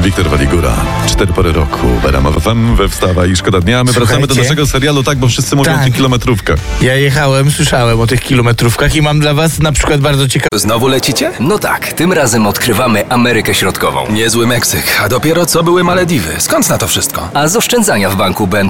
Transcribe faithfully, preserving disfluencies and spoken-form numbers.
Wiktor Waligura. Cztery pory roku. W R M F M, we Wstawa i Szkoda Dnia. My wracamy do naszego serialu, tak, bo wszyscy mówią Tak. o tych kilometrówkach. Ja jechałem, słyszałem o tych kilometrówkach i mam dla was na przykład bardzo ciekawe... Znowu lecicie? No tak, tym razem odkrywamy Amerykę Środkową. Niezły Meksyk, a dopiero co były Malediwy. Skąd na to wszystko? A z oszczędzania w banku B N